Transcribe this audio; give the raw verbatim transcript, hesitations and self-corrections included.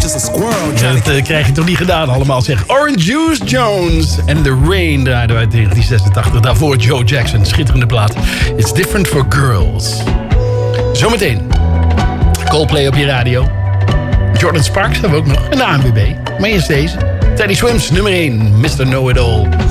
Dat uh, krijg je toch niet gedaan allemaal, zeg. Orange Juice Jones en The Rain draaiden we uit negentien zesentachtig. Daarvoor Joe Jackson, schitterende plaat. It's Different for Girls. Zometeen Coldplay op je radio. Jordan Sparks hebben we ook nog. En de A N W B. Maar eerst deze. Teddy Swims, nummer één. mister Know-It-All.